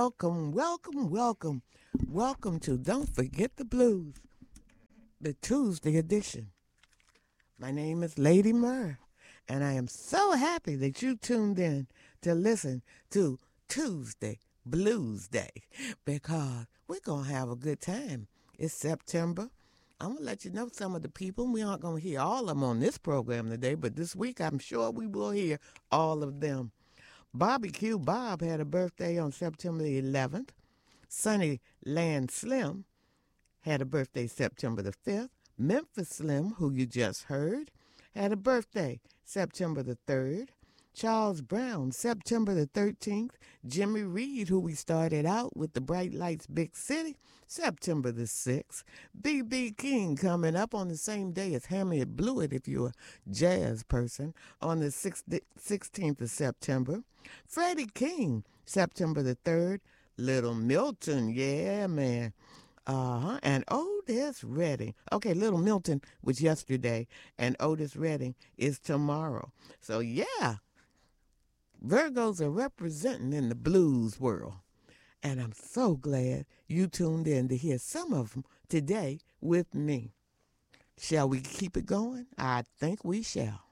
welcome, welcome, welcome. Welcome to Don't Forget the Blues, the Tuesday edition. My name is Lady Murr, and I am so happy that you tuned in to listen to Tuesday Blues Day because we're going to have a good time. It's September. I'm going to let you know some of the people. We aren't going to hear all of them on this program today, but this week I'm sure we will hear all of them. Barbecue Bob had a birthday on September the 11th. Sunny Land Slim had a birthday September the 5th. Memphis Slim, who you just heard, had a birthday September the 3rd. Charles Brown, September the 13th. Jimmy Reed, who we started out with the Bright Lights Big City, September the 6th. B.B. King coming up on the same day as Harriet Blewett, if you're a jazz person, on the 16th of September. Freddie King, September the 3rd. Little Milton, yeah, man. And Otis Redding. Okay, Little Milton was yesterday, and Otis Redding is tomorrow. So, yeah, Virgos are representing in the blues world. And I'm so glad you tuned in to hear some of them today with me. Shall we keep it going? I think we shall.